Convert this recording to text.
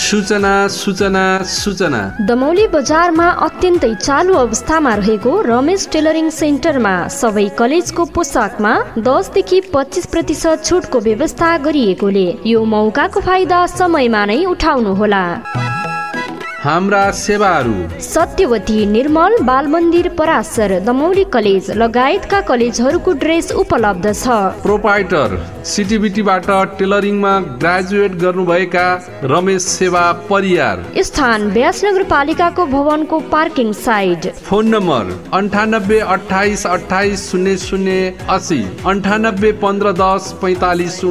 सूचना सूचना सूचना। दमौली बजारमा अत्यन्तै चालु अवस्थामा रहेको रमेश टेलरिङ सेन्टरमा सबै कलेजको पोसाकमा 10 देखि 25% छुटको व्यवस्था गरिएकोले यो मौकाको फाइदा समयमा नै उठाउनुहोला। हाम्रा सेवाहरू सत्यवती निर्मल बालमन्दिर पराशर दमौली कलेज लगायतका कलेजहरूको ड्रेस उपलब्ध छ। प्रोपाइटर सिटिबिटीबाट टेलरिङमा ग्रेजुएट गर्नुभएका रमेश सेवा परियार। स्थान व्यास नगरपालिकाको भवनको पार्किङ साइड। Phone number 98 28 28 00 80 98 15 10 45